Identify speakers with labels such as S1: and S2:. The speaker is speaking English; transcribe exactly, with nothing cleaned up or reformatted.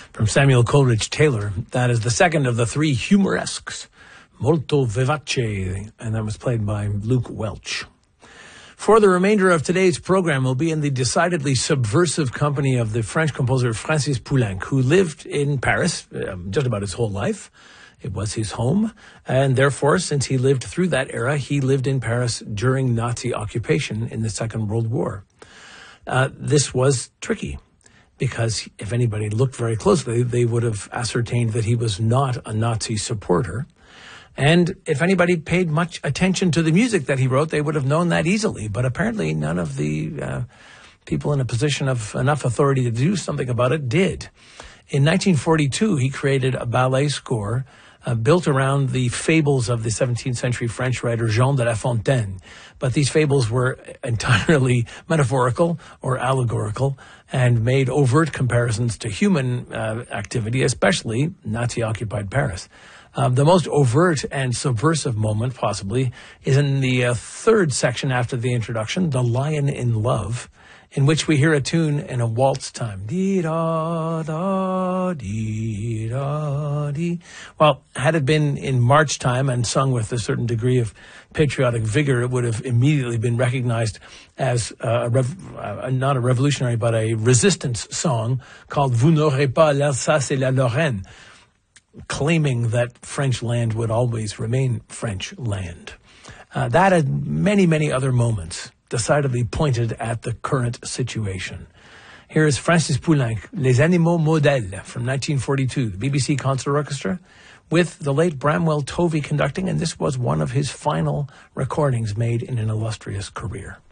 S1: from Samuel Coleridge Taylor. That is the second of the three humoresques, Molto Vivace, and that was played by Luke Welch. For the remainder of today's program, we'll be in the decidedly subversive company of the French composer Francis Poulenc, who lived in Paris um, just about his whole life. It was his home, and therefore, since he lived through that era, he lived in Paris during Nazi occupation in the Second World War. Uh, this was tricky, because if anybody looked very closely, they would have ascertained that he was not a Nazi supporter. And if anybody paid much attention to the music that he wrote, they would have known that easily. But apparently none of the uh, people in a position of enough authority to do something about it did. In nineteen forty-two, he created a ballet score uh, built around the fables of the seventeenth century French writer Jean de La Fontaine. But these fables were entirely metaphorical or allegorical and made overt comparisons to human uh, activity, especially Nazi-occupied Paris. Um, the most overt and subversive moment, possibly, is in the uh, third section after the introduction, The Lion in Love, in which we hear a tune in a waltz time. Dee-da-da, dee-da-dee. Well, had it been in march time and sung with a certain degree of patriotic vigor, it would have immediately been recognized as uh, a rev- uh, not a revolutionary, but a resistance song called Vous n'aurez pas l'Alsace et la Lorraine, claiming that French land would always remain French land. Uh, that and many, many other moments decidedly pointed at the current situation. Here is Francis Poulenc, Les Animaux Modèles from nineteen forty-two, the B B C Concert Orchestra, with the late Bramwell Tovey conducting, and this was one of his final recordings made in an illustrious career.